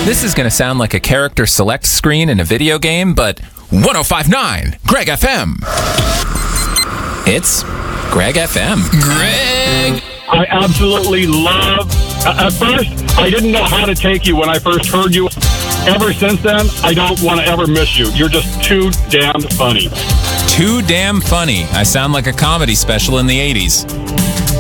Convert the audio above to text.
This is going to sound like a character select screen in a video game, but 105.9 Greg FM. It's Greg FM. Greg! I absolutely love... At first, I didn't know how to take you when I first heard you. Ever since then, I don't want to ever miss you. You're just too damn funny. Too damn funny. I sound like a comedy special in the 80s.